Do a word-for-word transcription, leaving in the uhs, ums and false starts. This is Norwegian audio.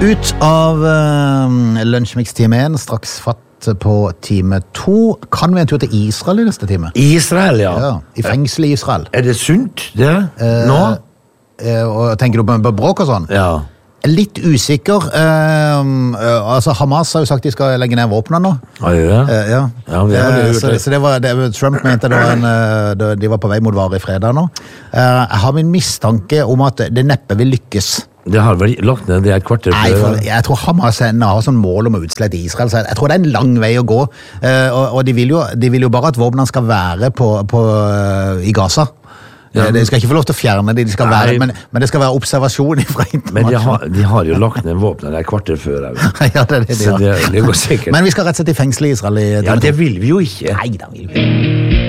Ut av uh, Lunsjmix-time én, straks fatt på time to. Kan vi en tur til Israel i neste time? Israel, ja. Ja, i fengsel i Israel. Er det sunt, det? Eh, Nå? eh, og tenker du på, på bråk og sånn? Ja. Litt usikker. Eh, eh, altså Hamas har jo sagt de skal legge ned våpnene nå. Har de det? Eh, ja. Ja, det har de Eh, gjort, så, det. så det var, det, Trump mente det var en, eh, det- de var på vei mot varig fredag nå. Eh, jeg har min mistanke om at det neppe vil lykkes. Det har vel lagt ned det et kvarter Nei, for før. jeg tror Hamas har sånn mål om å utslette Israel, så jeg tror det er en lang vei å gå. Eh, og og de, vil jo, de vil jo bare at våpnene skal være på, på, eh, i Gaza. Ja, Eh, de skal ikke få lov til å fjerne det, de skal Nei. være, men, men det skal være observasjon fra Men de internasjonalt. har, de har jo lagt ned våpnet et kvarter før. Jeg. Ja, det er det de Så gjør. det, det går sikkert. Men vi skal rett og slett i fengsel i Israel i Ja, det vil vi jo ikke. Nei, da vil vi.